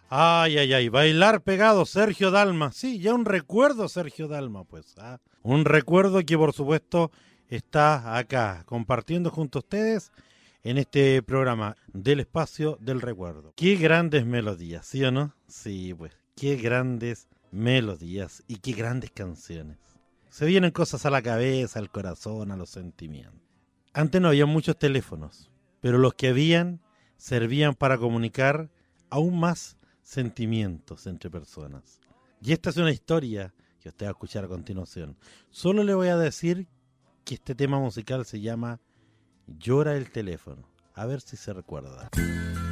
Ay, ay, ay, bailar pegado, Sergio Dalma. Sí, ya un recuerdo, Sergio Dalma, pues. Un recuerdo que por supuesto está acá, compartiendo junto a ustedes en este programa del espacio del recuerdo. Qué grandes melodías, ¿sí o no? Sí, pues, qué grandes melodías y qué grandes canciones. Se vienen cosas a la cabeza, al corazón, a los sentimientos. Antes no había muchos teléfonos, pero los que habían servían para comunicar aún más sentimientos entre personas. Y esta es una historia que usted va a escuchar a continuación. Solo le voy a decir que este tema musical se llama Llora el teléfono. A ver si se recuerda.